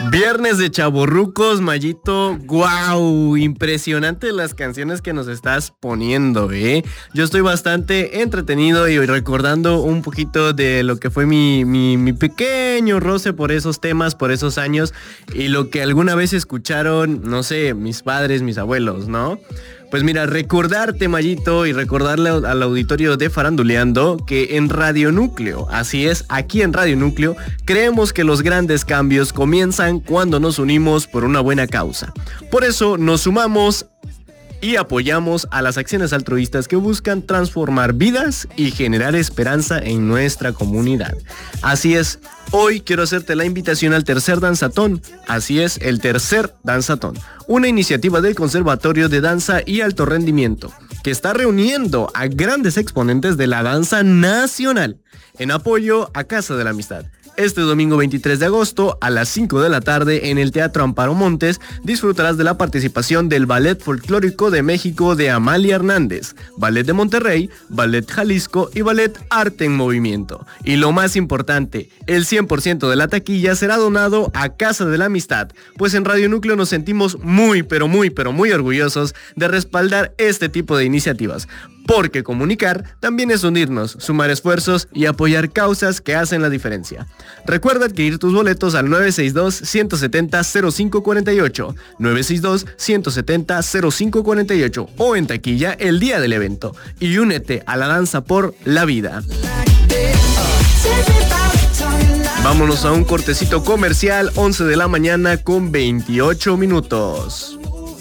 Viernes de chavorrucos, Mayito. ¡Guau! Impresionante las canciones que nos estás poniendo, ¿eh? Yo estoy bastante entretenido y recordando un poquito de lo que fue mi pequeño roce por esos temas, por esos años y lo que alguna vez escucharon, no sé, mis padres, mis abuelos, ¿no? Pues mira, recordarte, Mayito, y recordarle al auditorio de Faranduleando que en Radio Núcleo, así es, aquí en Radio Núcleo, creemos que los grandes cambios comienzan cuando nos unimos por una buena causa. Por eso nos sumamos y apoyamos a las acciones altruistas que buscan transformar vidas y generar esperanza en nuestra comunidad. Así es, hoy quiero hacerte la invitación al tercer danzatón. Así es, el tercer danzatón, una iniciativa del Conservatorio de Danza y Alto Rendimiento, que está reuniendo a grandes exponentes de la danza nacional en apoyo a Casa de la Amistad. Este domingo 23 de agosto a las 5 de la tarde en el Teatro Amparo Montes disfrutarás de la participación del Ballet Folclórico de México de Amalia Hernández, Ballet de Monterrey, Ballet Jalisco y Ballet Arte en Movimiento. Y lo más importante, el 100% de la taquilla será donado a Casa de la Amistad, pues en Radio Núcleo nos sentimos muy orgullosos de respaldar este tipo de iniciativas. Porque comunicar también es unirnos, sumar esfuerzos y apoyar causas que hacen la diferencia. Recuerda adquirir tus boletos al 962-170-0548, 962-170-0548 o en taquilla el día del evento. Y únete a la danza por la vida. Vámonos a un cortecito comercial, 11 de la mañana con 28 minutos.